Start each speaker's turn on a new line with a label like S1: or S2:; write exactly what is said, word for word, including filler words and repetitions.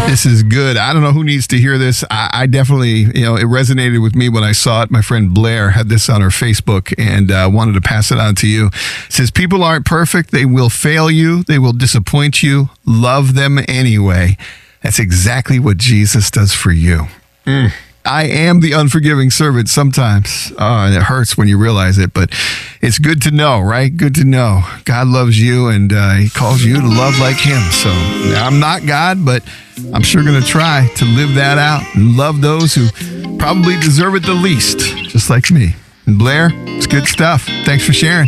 S1: This is good. I don't know who needs to hear this. I, I definitely, you know, it resonated with me when I saw it. My friend Blair had this on her Facebook and uh, wanted to pass it on to you. It says, people aren't perfect. They will fail you. They will disappoint you. Love them anyway. That's exactly what Jesus does for you. Mm. I am the unforgiving servant sometimes. Oh, and it hurts when you realize it, but it's good to know, right? Good to know. God loves you, and uh, he calls you to love like him. So I'm not God, but I'm sure going to try to live that out and love those who probably deserve it the least, just like me. And Blair, it's good stuff. Thanks for sharing.